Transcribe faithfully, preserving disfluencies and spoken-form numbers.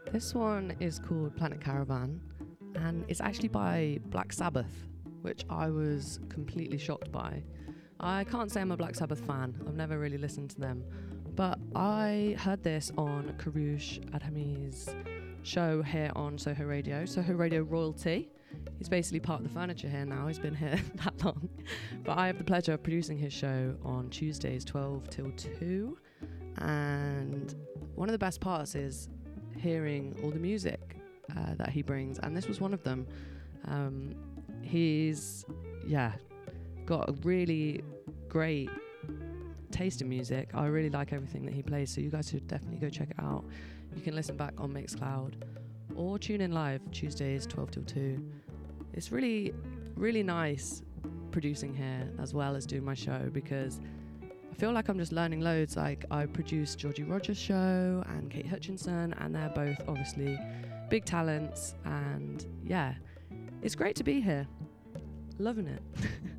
This one is called Planet Caravan, and it's actually by Black Sabbath, which I was completely shocked by. I can't say I'm a Black Sabbath fan. I've never really listened to them. But I heard this on Karush Adhami's show here on Soho Radio, Soho Radio Royalty. He's basically part of the furniture here now. He's been here that long. But I have the pleasure of producing his show on Tuesdays, twelve till two. And one of the best parts is hearing all the music uh, that he brings. And this was one of them. Um, he's, yeah, got a really great taste in music. I really like everything that he plays, so you guys should definitely go check it out. You can listen back on Mixcloud or tune in live Tuesdays twelve till two. It's really really nice producing here as well as doing my show, because I feel like I'm just learning loads. Like, I produce Georgie Rogers' show and Kate Hutchinson, and they're both obviously big talents, and yeah, it's great to be here. Loving it.